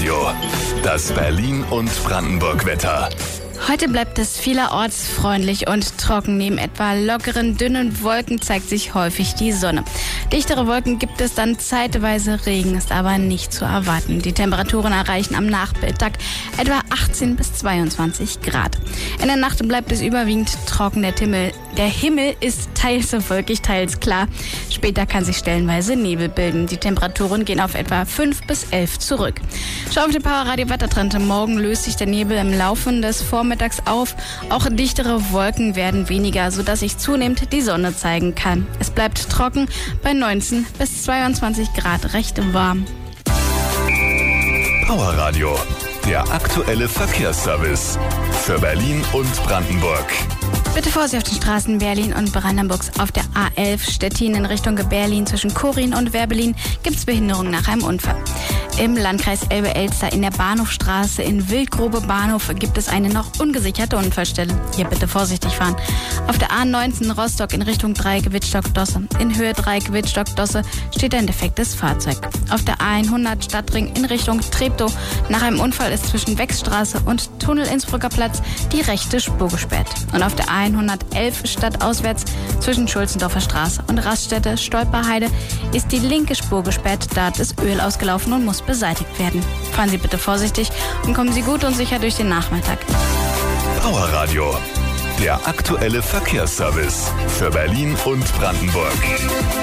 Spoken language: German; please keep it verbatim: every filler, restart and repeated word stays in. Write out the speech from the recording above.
Radio, das Berlin- und Brandenburg-Wetter. Heute bleibt es vielerorts freundlich und trocken. Neben etwa lockeren, dünnen Wolken zeigt sich häufig die Sonne. Dichtere Wolken gibt es dann zeitweise Regen, ist aber nicht zu erwarten. Die Temperaturen erreichen am Nachmittag etwa achtzehn bis zweiundzwanzig Grad. In der Nacht bleibt es überwiegend trocken. Der Himmel, der Himmel ist teils wolkig, teils klar. Später kann sich stellenweise Nebel bilden. Die Temperaturen gehen auf etwa fünf bis elf zurück. Schau auf den Powerradio Wettertrend. Morgen löst sich der Nebel im Laufe des Vormittags auf. Auch dichtere Wolken werden weniger, sodass sich zunehmend die Sonne zeigen kann. Es bleibt trocken bei neunzehn bis zweiundzwanzig Grad, recht warm. Powerradio, der aktuelle Verkehrsservice für Berlin und Brandenburg. Bitte Vorsicht auf den Straßen Berlin und Brandenburgs. Auf der A elf Stettin in Richtung Berlin zwischen Korin und Werbelin gibt es Behinderung nach einem Unfall. Im Landkreis Elbe-Elster in der Bahnhofstraße in Wildgrube Bahnhof gibt es eine noch ungesicherte Unfallstelle. Hier bitte vorsichtig fahren. Auf der A neunzehn Rostock in Richtung Dreieck Wittstock-Dosse. In Höhe Dreieck Wittstock-Dosse steht ein defektes Fahrzeug. Auf der A hundert Stadtring in Richtung Treptow. Nach einem Unfall ist zwischen Wechsstraße und Tunnel Innsbrucker Platz die rechte Spur gesperrt. Und auf der A hundertelf stadtauswärts zwischen Schulzendorfer Straße und Raststätte Stolperheide ist die linke Spur gesperrt. Da ist Öl ausgelaufen und muss beseitigt werden. Fahren Sie bitte vorsichtig und kommen Sie gut und sicher durch den Nachmittag. Powerradio, der aktuelle Verkehrsservice für Berlin und Brandenburg.